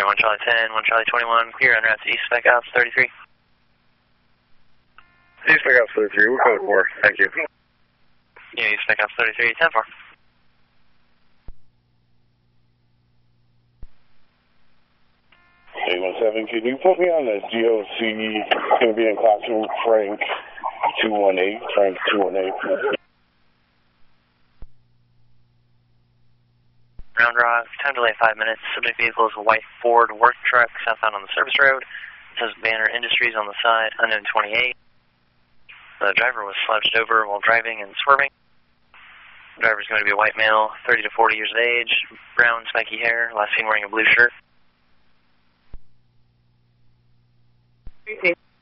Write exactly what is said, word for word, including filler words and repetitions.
Unit one Charlie ten, one Charlie twenty-one, clear on route to East Spec Ops thirty-three. East Spec Ops thirty-three, we're code four, thank you. Yeah, East Spec Ops thirty-three, ten four. eight one seven, can you put me on the G O C, it's going to be in classroom, Frank two one eight, Frank two one eight. Round Rock, time delay five minutes. Subject vehicle is a white Ford work truck southbound on the service road. It says Banner Industries on the side, unknown twenty-eight. The driver was slouched over while driving and swerving. The driver is going to be a white male, thirty to forty years of age, brown spiky hair, last seen wearing a blue shirt. Okay.